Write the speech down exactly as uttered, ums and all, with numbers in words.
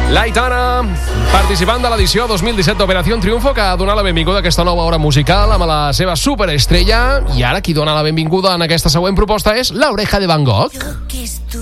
l'Aitana, participant de l'edició dos mil disset d'Operació Triunfo, que ha donat la benvinguda a aquesta nova hora musical amb la seva superestrella. I ara qui dona la benvinguda en aquesta següent proposta és l'Oreja de Van Gogh.